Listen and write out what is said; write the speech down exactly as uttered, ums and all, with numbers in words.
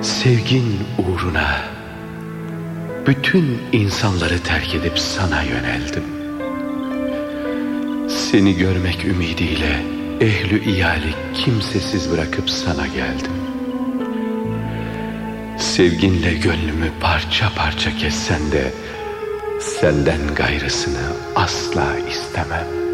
Sevgin uğruna bütün insanları terk edip sana yöneldim. Seni görmek ümidiyle ehlü iyali kimsesiz bırakıp sana geldim. Sevginle gönlümü parça parça kessen de senden gayrısını asla istemem.